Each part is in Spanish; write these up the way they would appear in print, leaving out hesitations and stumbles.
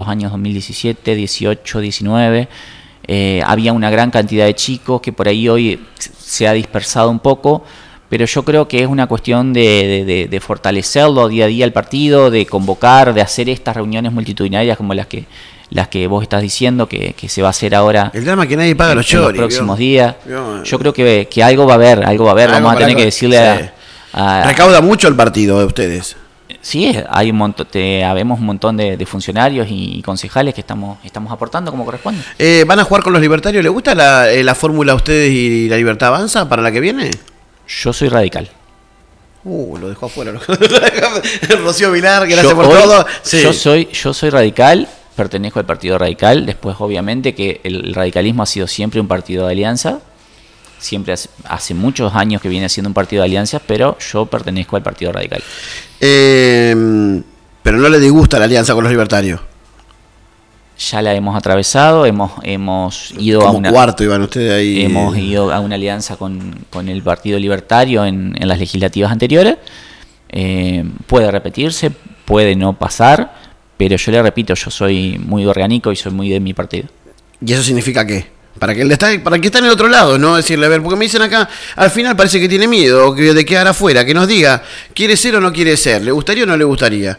los años 2017, 18, 19. Había una gran cantidad de chicos que por ahí hoy se ha dispersado un poco, pero yo creo que es una cuestión de fortalecerlo día a día el partido, de convocar, de hacer estas reuniones multitudinarias como las que vos estás diciendo que se va a hacer ahora. El drama que nadie paga los choris, en los próximos días. Yo creo que algo va a haber, vamos a tener que decirle recauda mucho el partido de ustedes. Sí, hay habemos un montón de funcionarios y concejales que estamos aportando como corresponde. ¿Van a jugar con los libertarios? ¿Les gusta la fórmula a ustedes y la Libertad Avanza para la que viene? Yo soy radical. Lo dejó afuera. Rocío Vilar, gracias por todo. Sí. Yo soy radical, pertenezco al Partido Radical. Después, obviamente, que el radicalismo ha sido siempre un partido de alianza. Siempre hace muchos años que viene siendo un partido de alianzas, pero yo pertenezco al Partido Radical. Pero no le disgusta la alianza con los libertarios. Ya la hemos atravesado, hemos ido como a una cuarto iban ustedes ahí. Hemos ido a una alianza con el Partido Libertario en las legislativas anteriores. Puede repetirse, puede no pasar, pero yo le repito, yo soy muy orgánico y soy muy de mi partido. ¿Y eso significa qué? Para que está en el otro lado, ¿no? Decirle, a ver, porque me dicen acá, al final parece que tiene miedo de quedar afuera, que nos diga, ¿quiere ser o no quiere ser? ¿Le gustaría o no le gustaría?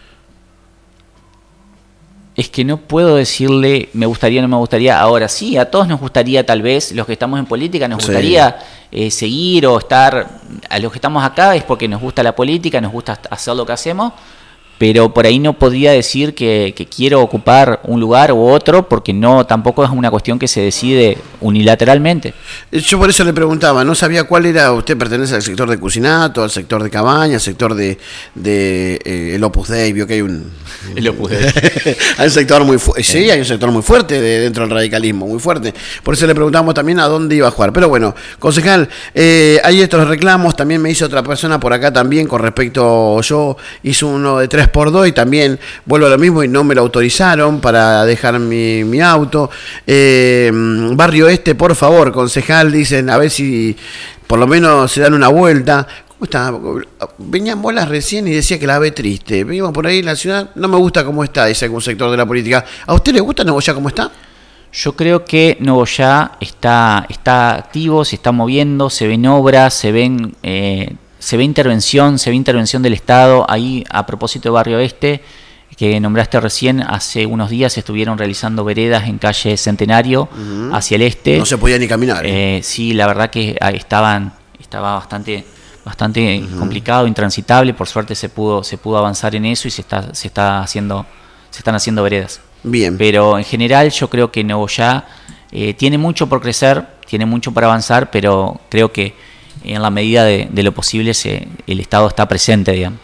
Es que no puedo decirle, me gustaría o no me gustaría. Ahora sí, a todos nos gustaría, tal vez, los que estamos en política, nos gustaría seguir o estar. A los que estamos acá es porque nos gusta la política, nos gusta hacer lo que hacemos. Pero por ahí no podría decir que quiero ocupar un lugar u otro, porque no, tampoco es una cuestión que se decide unilateralmente. Yo por eso le preguntaba, no sabía cuál era. Usted pertenece al sector de Cucinato, al sector de Cabaña, al sector de el Opus Dei, vio que hay un... El Opus Dei. Hay un sector muy fuerte, sí, hay un sector muy fuerte dentro del radicalismo, muy fuerte. Por eso le preguntamos también a dónde iba a jugar. Pero bueno, concejal, hay estos reclamos, también me hizo otra persona por acá también con respecto, yo hice uno de 3x2 y también vuelvo a lo mismo y no me lo autorizaron para dejar mi auto. Barrio Este, por favor, concejal, dicen, a ver si por lo menos se dan una vuelta. ¿Cómo está? Venían bolas recién y decía que la ve triste. Venimos por ahí en la ciudad, no me gusta cómo está, dice algún sector de la política. ¿A usted le gusta Nogoyá cómo está? Yo creo que Nogoyá está activo, se está moviendo, se ven obras, se ve intervención del Estado. Ahí, a propósito de Barrio Este, que nombraste recién, hace unos días estuvieron realizando veredas en calle Centenario hacia el este. No se podía ni caminar. Sí, la verdad que estaba bastante complicado, intransitable. Por suerte se pudo avanzar en eso y se están haciendo veredas. Bien. Pero en general yo creo que Nogoyá tiene mucho por crecer, tiene mucho para avanzar, pero creo que en la medida de lo posible el Estado está presente, digamos.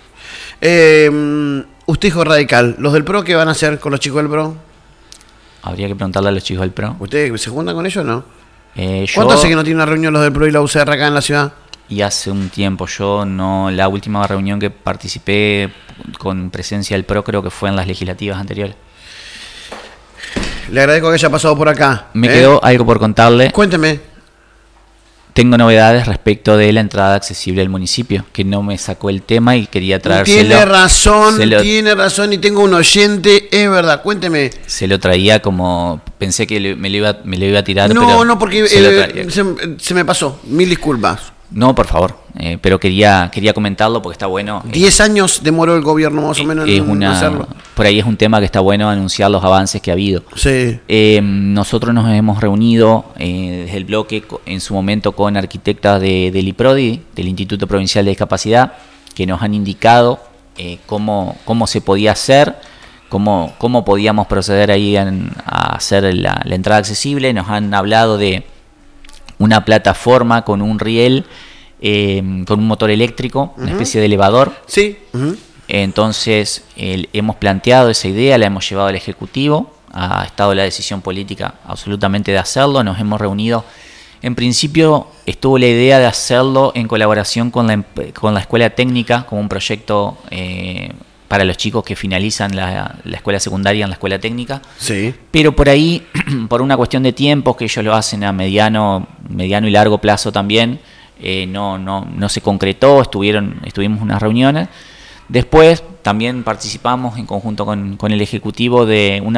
Usted dijo radical. ¿Los del PRO qué van a hacer con los chicos del PRO? Habría que preguntarle a los chicos del PRO. ¿Usted se juntan con ellos o no? ¿Cuánto hace que no tiene una reunión los del PRO y la UCR acá en la ciudad? Y hace un tiempo, la última reunión que participé con presencia del PRO creo que fue en las legislativas anteriores. Le agradezco que haya pasado por acá. Me quedó algo por contarle. Cuénteme. Tengo novedades respecto de la entrada accesible al municipio, que no me sacó el tema y quería traérselo. Tiene razón y tengo un oyente, es verdad, cuénteme. Se lo traía como, pensé que me lo iba a tirar. No, porque se me pasó, mil disculpas. No, por favor, pero quería comentarlo porque está bueno. 10 años demoró el gobierno más o menos en hacerlo. Por ahí es un tema que está bueno anunciar los avances que ha habido. Sí. Nosotros nos hemos reunido desde el bloque en su momento con arquitectas del IPRODI, del Instituto Provincial de Discapacidad, que nos han indicado cómo se podía hacer, cómo podíamos proceder ahí a hacer la entrada accesible. Nos han hablado de una plataforma con un riel, con un motor eléctrico, una especie de elevador. Sí. Entonces hemos planteado esa idea, la hemos llevado al Ejecutivo, ha estado la decisión política absolutamente de hacerlo, nos hemos reunido. En principio estuvo la idea de hacerlo en colaboración con la Escuela Técnica, como un proyecto para los chicos que finalizan la escuela secundaria en la Escuela Técnica. Sí. Pero por ahí, por una cuestión de tiempos, que ellos lo hacen a mediano y largo plazo también, no se concretó, estuvimos en unas reuniones. Después también participamos en conjunto con el Ejecutivo de una